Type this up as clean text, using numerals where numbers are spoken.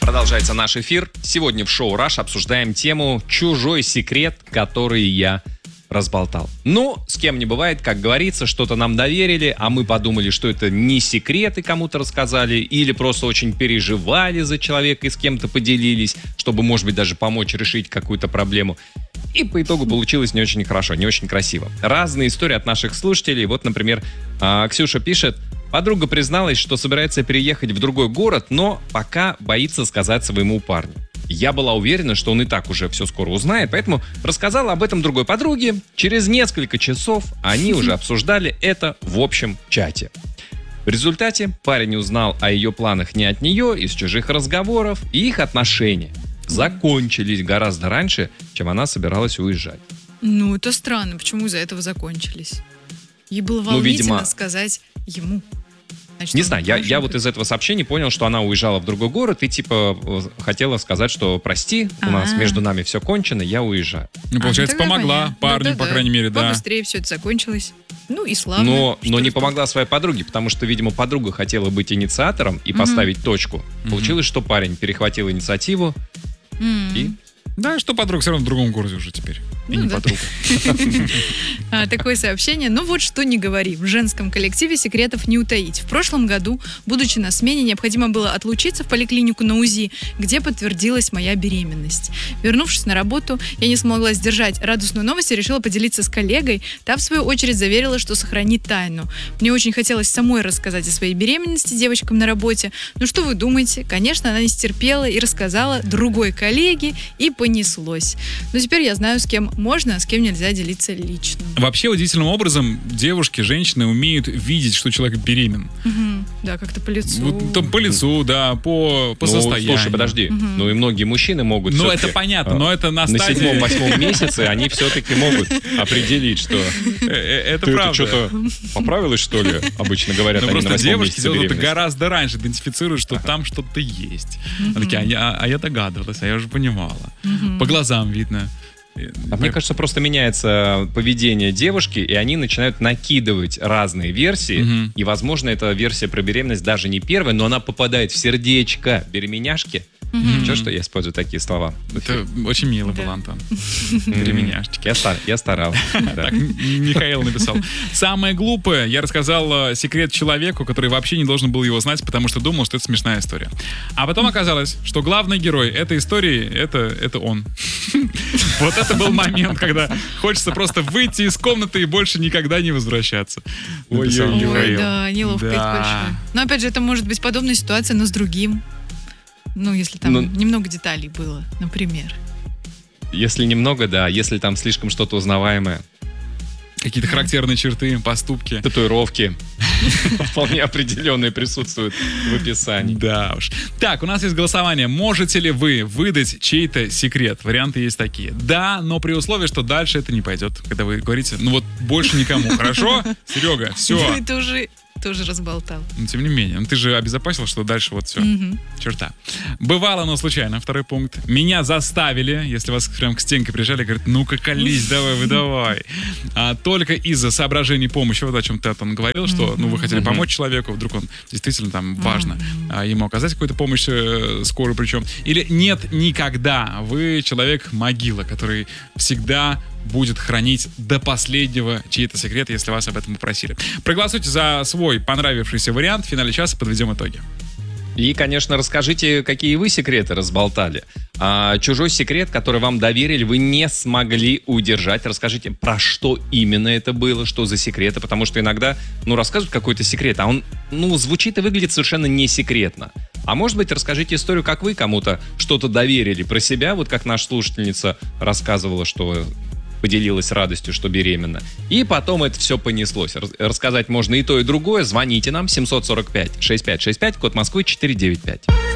Продолжается наш эфир. Сегодня в шоу «Раш» обсуждаем тему «Чужой секрет, который я разболтал». Ну, с кем не бывает, как говорится, что-то нам доверили, а мы подумали, что это не секрет и кому-то рассказали, или просто очень переживали за человека и с кем-то поделились, чтобы, может быть, даже помочь решить какую-то проблему. И по итогу получилось не очень хорошо, не очень красиво. Разные истории от наших слушателей. Вот, например, Ксюша пишет: подруга призналась, что собирается переехать в другой город, но пока боится сказать своему парню. Я была уверена, что он и так уже все скоро узнает, поэтому рассказала об этом другой подруге. Через несколько часов они уже обсуждали это в общем чате. В результате парень узнал о ее планах не от нее, из чужих разговоров, и их отношения закончились гораздо раньше, чем она собиралась уезжать. Ну, это странно. Почему из-за этого закончились? Ей было волнительно сказать ему. Значит, не знаю, я вот из этого сообщения понял, что она уезжала в другой город и типа хотела сказать, что прости, у нас между нами все кончено, я уезжаю. Ну, получается, помогла парню, по крайней мере, да. Побыстрее все это закончилось. Ну и славно. Но не помогла своей подруге, потому что, видимо, подруга хотела быть инициатором и поставить точку. Получилось, что парень перехватил инициативу и... Да, что подруга все равно в другом городе уже теперь. И не подруга. Такое сообщение. Ну вот что не говори. В женском коллективе секретов не утаить. В прошлом году, будучи на смене, необходимо было отлучиться в поликлинику на УЗИ, где подтвердилась моя беременность. Вернувшись на работу, я не смогла сдержать радостную новость и решила поделиться с коллегой. Та, в свою очередь, заверила, что сохранит тайну. Мне очень хотелось самой рассказать о своей беременности девочкам на работе. Ну что вы думаете? Конечно, она не стерпела и рассказала другой коллеге, и понеслось. Но теперь я знаю, с кем можно, а с кем нельзя делиться лично. Вообще, удивительным образом девушки, женщины умеют видеть, что человек беременен. Да, как-то по лицу. Вот, по лицу, да, по состоянию. Слушай, подожди. Ну и многие мужчины могут... Ну это понятно, но это на стадии... На 7-8 месяце они все-таки могут определить, что... Это правда. Ты что-то поправилась, что ли? Обычно говорят они на 8 месяце беременности. Просто девушки делают это гораздо раньше, идентифицируют, что там что-то есть. Они такие, а я догадывалась, а я уже понимала. По глазам видно. Мне кажется, просто меняется поведение девушки, и они начинают накидывать разные версии. И, возможно, эта версия про беременность даже не первая, но она попадает в сердечко беременяшки. Чего, что я использую такие слова? Это очень мило было, Антон. Беременяшечки. Я старался. Так Михаил написал. Самое глупое, я рассказал секрет человеку, который вообще не должен был его знать, потому что думал, что это смешная история. А потом оказалось, что главный герой этой истории это он. Вот это был момент, когда хочется просто выйти из комнаты и больше никогда не возвращаться. Ой, да, неловкость большая. Но опять же, это может быть подобная ситуация, но с другим. Ну, если там немного деталей было, например. Если немного, да. Если там слишком что-то узнаваемое. Какие-то характерные черты, поступки. Татуировки. Вполне определенные присутствуют в описании. Да уж. Так, у нас есть голосование. Можете ли вы выдать чей-то секрет? Варианты есть такие. Да, но при условии, что дальше это не пойдет. Когда вы говорите, ну вот больше никому. Хорошо? Серега, все. Ты тоже разболтал. Но тем не менее, ты же обезопасил, что дальше вот все. Черта. Бывало, но случайно. Второй пункт. Меня заставили, если вас прям к стенке прижали, говорят, ну-ка колись, давай, выдавай. Только из-за соображений помощи, вот о чем ты, Антон, говорил, что вы хотели помочь человеку, вдруг он действительно там важно ему оказать какую-то помощь, скорую причем. Или нет никогда. Вы человек-могила, который всегда будет хранить до последнего чьи-то секреты, если вас об этом попросили. Проголосуйте за свой понравившийся вариант. В финале часа подведем итоги. И, конечно, расскажите, какие вы секреты разболтали. Чужой секрет, который вам доверили, вы не смогли удержать. Расскажите, про что именно это было, что за секреты. Потому что иногда, рассказывают какой-то секрет, а он, звучит и выглядит совершенно не секретно. А может быть, расскажите историю, как вы кому-то что-то доверили про себя, вот как наша слушательница рассказывала, что поделилась радостью, что беременна. И потом это все понеслось. Рассказать можно и то, и другое. Звоните нам 745-6565, код Москвы 495.